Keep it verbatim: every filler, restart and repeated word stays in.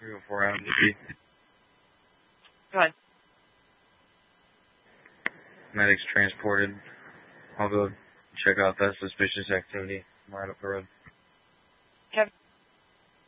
three oh four out of the G. Go ahead. Medics transported. I'll go check out that suspicious activity right up the road. Kevin.